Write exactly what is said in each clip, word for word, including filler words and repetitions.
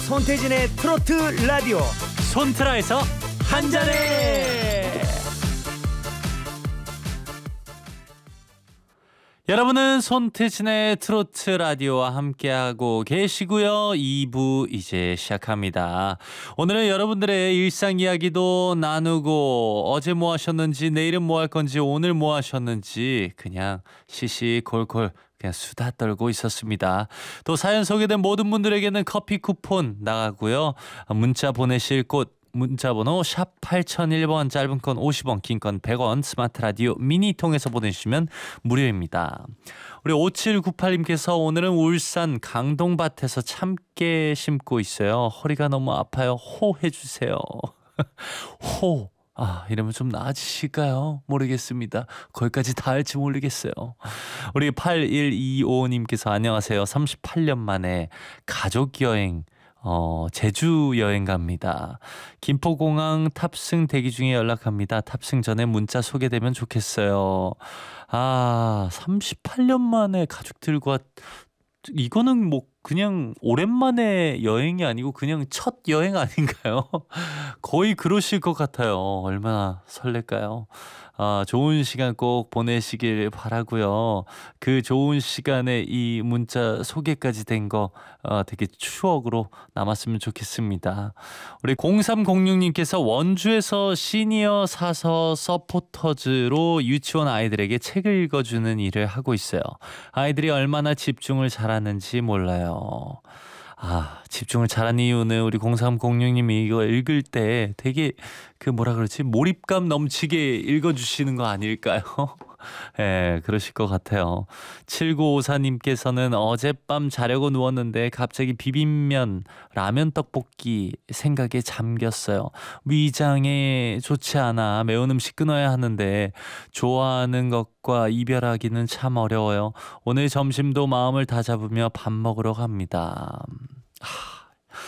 손태진의 트로트 라디오 손트라에서 한잔해. 여러분은 손태진의 트로트 라디오와 함께하고 계시고요. 이 부 이제 시작합니다. 오늘은 여러분들의 일상 이야기도 나누고 어제 뭐 하셨는지, 내일은 뭐 할 건지, 오늘 뭐 하셨는지 그냥 시시콜콜 그냥 수다 떨고 있었습니다. 또 사연 소개된 모든 분들에게는 커피 쿠폰 나가고요. 문자 보내실 곳 문자번호 샵 팔공공일 번, 짧은 건 오십 원, 긴 건 백 원, 스마트 라디오 미니 통해서 보내주시면 무료입니다. 우리 오칠구팔님께서 오늘은 울산 강동밭에서 참깨 심고 있어요. 허리가 너무 아파요. 호 해주세요. 호. 아, 이러면 좀 나아지실까요? 모르겠습니다. 거기까지 다 할지 모르겠어요. 우리 팔일이오님께서 안녕하세요. 삼십팔 년 만에 가족 여행 어, 제주 여행 갑니다. 김포공항 탑승 대기 중에 연락합니다. 탑승 전에 문자 소개되면 좋겠어요. 아, 삼십팔 년 만에 가족들과 이거는 뭐 그냥 오랜만에 여행이 아니고 그냥 첫 여행 아닌가요? 거의 그러실 것 같아요. 얼마나 설렐까요? 아, 좋은 시간 꼭 보내시길 바라고요. 그 좋은 시간에 이 문자 소개까지 된 거 어, 되게 추억으로 남았으면 좋겠습니다. 우리 공삼공육님께서 원주에서 시니어 사서 서포터즈로 유치원 아이들에게 책을 읽어주는 일을 하고 있어요. 아이들이 얼마나 집중을 잘하는지 몰라요. 아, 집중을 잘한 이유는 우리 공삼공육님이 이거 읽을 때 되게 그 뭐라 그러지? 몰입감 넘치게 읽어주시는 거 아닐까요? 예, 그러실 것 같아요. 칠구오사님께서는 어젯밤 자려고 누웠는데 갑자기 비빔면, 라면 떡볶이 생각에 잠겼어요. 위장에 좋지 않아 매운 음식 끊어야 하는데 좋아하는 것과 이별하기는 참 어려워요. 오늘 점심도 마음을 다잡으며 밥 먹으러 갑니다. 하,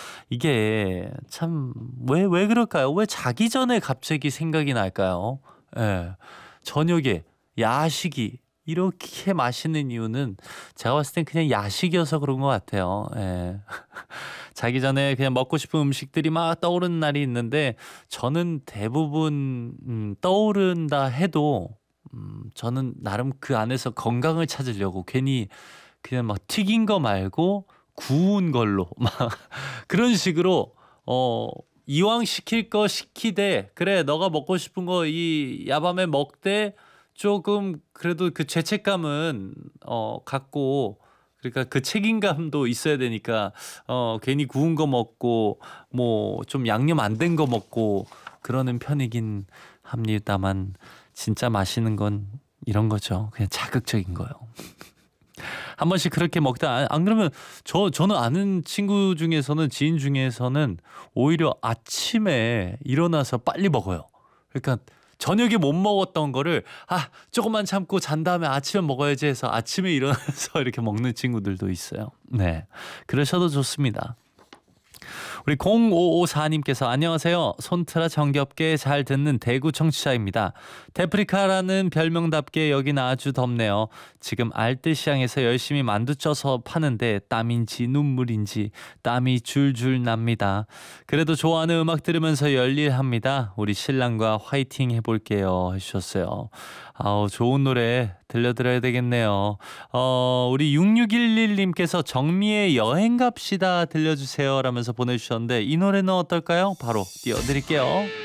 이게 참 왜, 왜 그럴까요? 왜 자기 전에 갑자기 생각이 날까요? 예, 저녁에 야식이 이렇게 맛있는 이유는 제가 봤을 땐 그냥 야식이어서 그런 것 같아요. 예. 자기 전에 그냥 먹고 싶은 음식들이 막 떠오르는 날이 있는데 저는 대부분 음, 떠오른다 해도 음, 저는 나름 그 안에서 건강을 찾으려고 괜히 그냥 막 튀긴 거 말고 구운 걸로 막 그런 식으로 어 이왕 시킬 거 시키되 그래 너가 먹고 싶은 거 이 야밤에 먹되 조금 그래도 그 죄책감은 어 갖고 그러니까 그 책임감도 있어야 되니까 어 괜히 구운 거 먹고 뭐 좀 양념 안 된 거 먹고 그러는 편이긴 합니다만 진짜 맛있는 건 이런 거죠. 그냥 자극적인 거요. 한 번씩 그렇게 먹다 안 그러면 저 저는 아는 친구 중에서는 지인 중에서는 오히려 아침에 일어나서 빨리 먹어요. 그러니까 저녁에 못 먹었던 거를 아 조금만 참고 잔 다음에 아침에 먹어야지 해서 아침에 일어나서 이렇게 먹는 친구들도 있어요. 네, 그러셔도 좋습니다. 우리 공오오사님께서 안녕하세요. 손트라 정겹게 잘 듣는 대구 청취자입니다. 데프리카라는 별명답게 여긴 아주 덥네요. 지금 알뜰시장에서 열심히 만두 쪄서 파는데 땀인지 눈물인지 땀이 줄줄 납니다. 그래도 좋아하는 음악 들으면서 열일합니다. 우리 신랑과 화이팅 해볼게요 해주셨어요. 아우 좋은 노래 들려드려야 되겠네요. 어, 우리 육육일일님께서 정미의 여행 갑시다 들려주세요 라면서 보내주셨는데 이 노래는 어떨까요? 바로 띄워드릴게요.